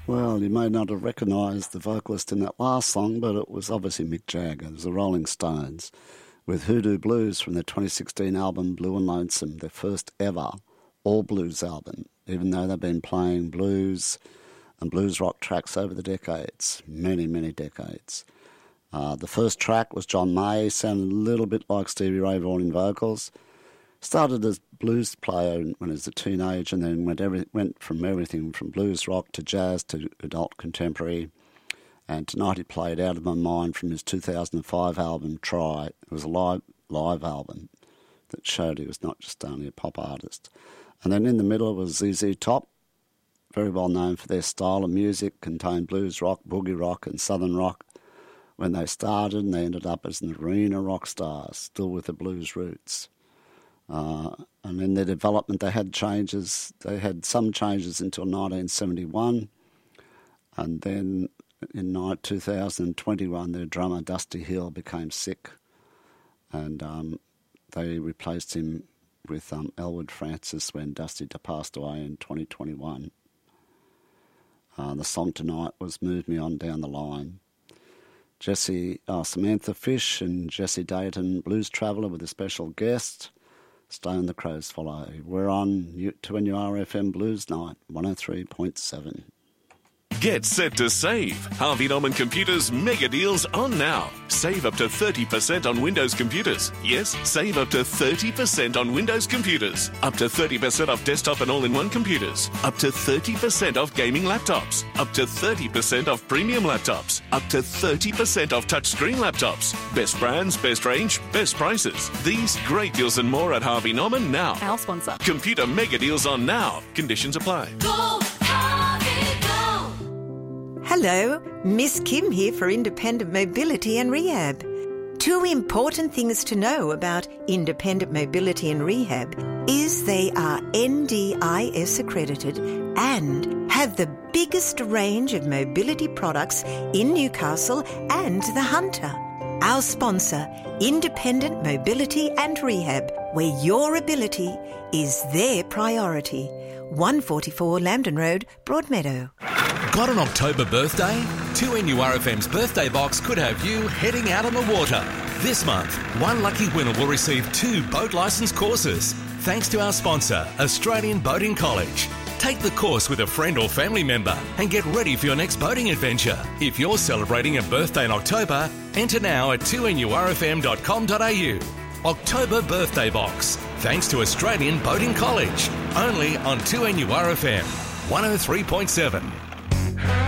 Well, you may not have recognised the vocalist in that last song, but it was obviously Mick Jagger. It was the Rolling Stones with Hoodoo Blues from their 2016 album Blue and Lonesome, their first ever all-blues album, even though they've been playing blues and blues rock tracks over the decades, many, many decades. The first track was John May, sounded a little bit like Stevie Ray Vaughan in vocals. Started as blues player when he was a teenager, and then went from everything from blues rock to jazz to adult contemporary. And tonight he played Out of My Mind from his 2005 album Try. It was a live album that showed he was not just only a pop artist. And then in the middle was ZZ Top, very well known for their style of music, contained blues rock, boogie rock and southern rock when they started, and they ended up as an arena rock stars, still with the blues roots. And in their development they had changes. They had some changes until 1971, and then in 2021 their drummer Dusty Hill became sick, and they replaced him with Elwood Francis when Dusty passed away in 2021. The song tonight was Move Me On Down the Line. Samantha Fish and Jesse Dayton, Blues Traveller, with a special guest, Stone the Crows Follow. We're on 2NURFM Blues Night, 103.7. Get set to save. Harvey Norman Computers mega deals on now. Save up to 30% on Windows computers. Yes, save up to 30% on Windows computers. Up to 30% off desktop and all-in-one computers. Up to 30% off gaming laptops. Up to 30% off premium laptops. Up to 30% off touchscreen laptops. Best brands, best range, best prices. These great deals and more at Harvey Norman now. Our sponsor. Computer mega deals on now. Conditions apply. Go, Harvey, go! Hello, Miss Kim here for Independent Mobility and Rehab. Two important things to know about Independent Mobility and Rehab is they are NDIS accredited and have the biggest range of mobility products in Newcastle and the Hunter. Our sponsor, Independent Mobility and Rehab, where your ability is their priority. 144 Lambton Road, Broadmeadow. Got an October birthday? 2NURFM's birthday box could have you heading out on the water. This month, one lucky winner will receive 2 boat licence courses, thanks to our sponsor, Australian Boating College. Take the course with a friend or family member and get ready for your next boating adventure. If you're celebrating a birthday in October, enter now at 2NURFM.com.au. October Birthday Box, thanks to Australian Boating College. Only on 2NURFM 103.7.